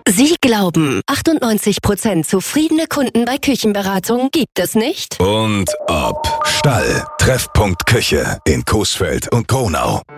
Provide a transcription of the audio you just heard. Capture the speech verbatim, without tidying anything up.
Sie glauben, achtundneunzig Prozent zufriedene Kunden bei Küchenberatung gibt es nicht? Und ob. Stall. Treffpunkt Küche in Coesfeld und Kronau.